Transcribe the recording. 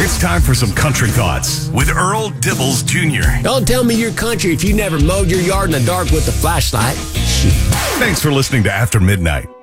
It's time for some country thoughts with Earl Dibbles Jr. Don't tell me you're country if you never mowed your yard in the dark with a flashlight. Thanks for listening to After Midnight.